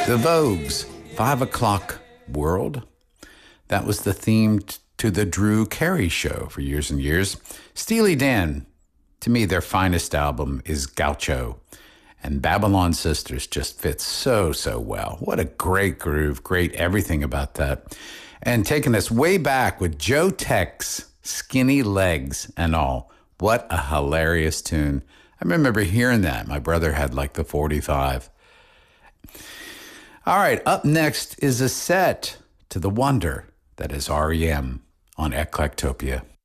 The Vogues, 5 o'clock world. That was the theme to the Drew Carey Show for years and years. Steely Dan, to me, their finest album is Gaucho. And Babylon Sisters just fits so well. What a great groove, great everything about that. And taking us way back with Joe Tex, Skinny Legs and all. What a hilarious tune. I remember hearing that. My brother had like the 45. All right, up next is a set to the wonder that is REM on Eclectopia.